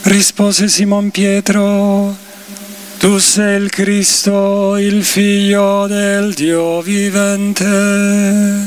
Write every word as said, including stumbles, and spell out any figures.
Rispose Simon Pietro: Tu sei il Cristo, il Figlio del Dio vivente.